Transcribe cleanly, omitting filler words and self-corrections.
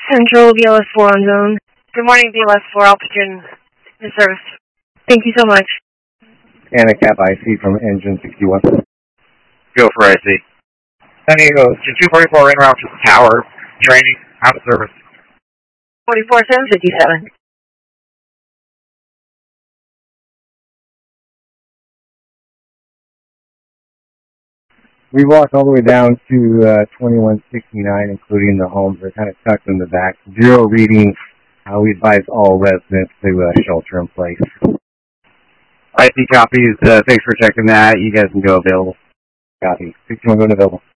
Central BLS4 on zone. Good morning, BLS4 Altitude in service. Thank you so much. Anacap IC from engine 61. Go for IC. San Diego, 244 en route to the tower. Training, out of service. 44-757. We walked all the way down to 2169, including the homes. They're kind of tucked in the back. Zero readings. We advise all residents to shelter in place. IC copies. Thanks for checking that. You guys can go available. Copy. 61 going available.